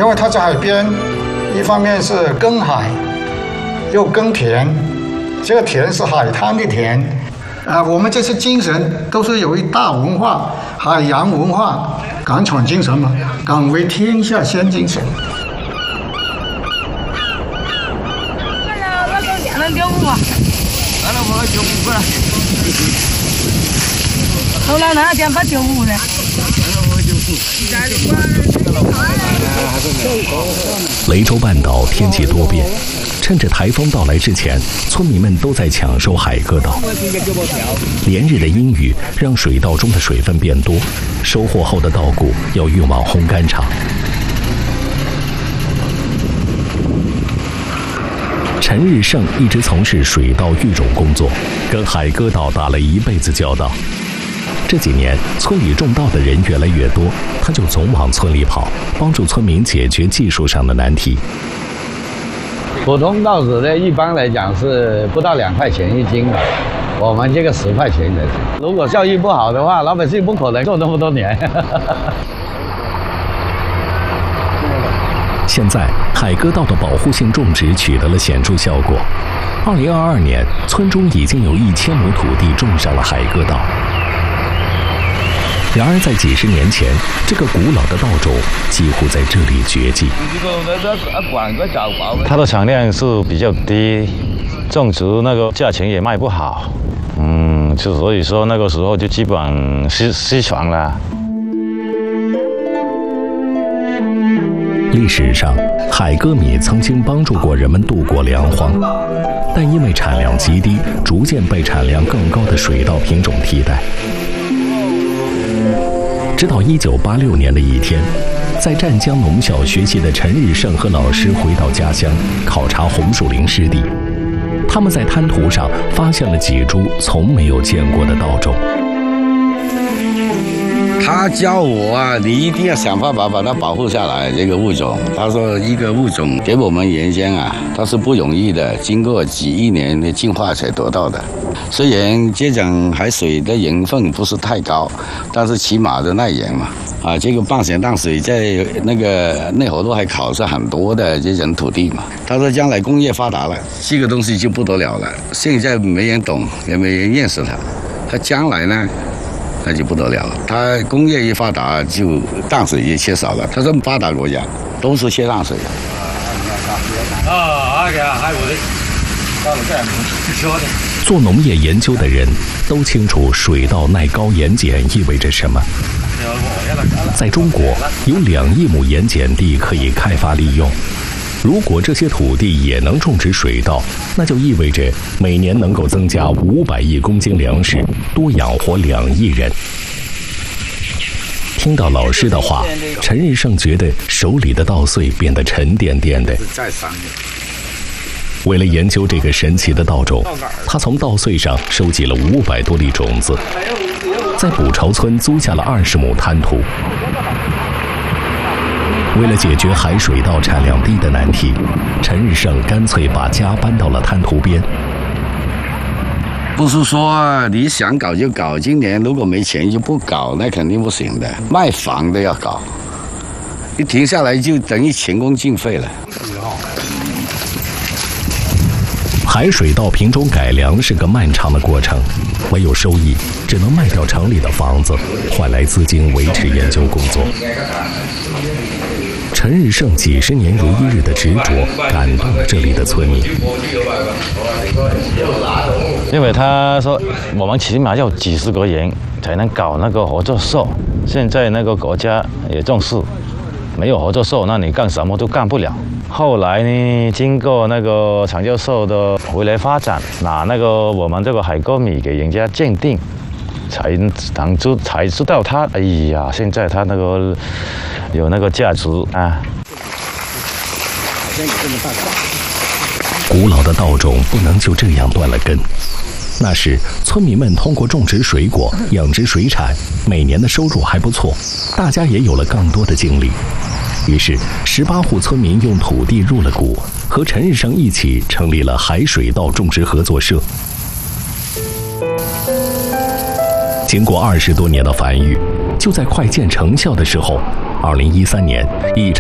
因为它在海边，一方面是耕海，又耕田，这个田是海滩的田。我们这些精神都是有一大文化，海洋文化，敢闯精神嘛，敢为天下先精神。 后来那点把95的。 雷州半岛天气多变，趁着台风到来之前，村民们都在抢收海鸽稻。连日的阴雨让水稻中的水分变多，收获后的稻谷要运往烘干厂。陈日胜一直从事水稻育种工作，跟海鸽稻打了一辈子交道。这几年村里种稻的人越来越多，他就总往村里跑，帮助村民解决技术上的难题。 普通稻子呢，一般来讲是不到2块钱一斤的，我们这个10块钱的。如果效益不好的话，老百姓不可能种那么多年。 现在海鸽稻的保护性种植取得了显著效果。2022年，村中已经有1000亩土地种上了海鸽稻。然而，在几十年前，这个古老的稻种几乎在这里绝迹。 它的产量是比较低，种植那个价钱也卖不好，就所以说那个时候就基本失传了。 历史上，海鸽米曾经帮助过人们度过粮荒，但因为产量极低，逐渐被产量更高的水稻品种替代。直到1986年的一天，在湛江农校学习的陈日胜和老师回到家乡考察红树林湿地，他们在滩涂上发现了几株从没有见过的稻种。 他教我啊，你一定要想办法把它保护下来。这个物种，他说一个物种给我们原先啊，它是不容易的，经过几亿年的进化才得到的。虽然这种海水的盐分不是太高，但是起码的耐盐嘛。这个半咸淡水在那个内河都还考察很多的这种土地嘛。他说将来工业发达了，这个东西就不得了了。现在没人懂，也没人认识它。它将来呢？那就不得了了，它工业一发达，就淡水也缺少了。它是发达国家，都是缺淡水的。 做农业研究的人都清楚，水稻耐高盐碱意味着什么。在中国，有2亿亩盐碱地可以开发利用。如果这些土地也能种植水稻，那就意味着每年能够增加500亿公斤粮食，多养活2亿人。听到老师的话，陈日胜觉得手里的稻穗变得沉甸甸的。为了研究这个神奇的稻种，他从稻穗上收集了500多粒种子，在卜朝村租下了20亩滩涂。为了解决海水稻产量低的难题，陈日胜干脆把家搬到了滩涂边。 不是说你想搞就搞，今年如果没钱就不搞，那肯定不行的。卖房都要搞，一停下来就等于前功尽废了。 海水稻品种改良是个漫长的过程，没有收益，只能卖掉城里的房子，换来资金维持研究工作。陈日胜几十年如一日的执着，感动了这里的村民。 因为他说，我们起码要几十个人才能搞那个合作社。现在那个国家也重视，没有合作社，那你干什么都干不了。后来呢，经过那个长教授的回来发展，拿那个我们这个海鸽米给人家鉴定，才知道它，哎呀，现在它那个有那个价值啊。 古老的稻种不能就这样断了根。那时，村民们通过种植水果、养殖水产，每年的收入还不错，大家也有了更多的精力。于是，18户村民用土地入了股，和陈日胜一起成立了海水稻种植合作社。经过20多年的繁育，就在快见成效的时候，2013年，一场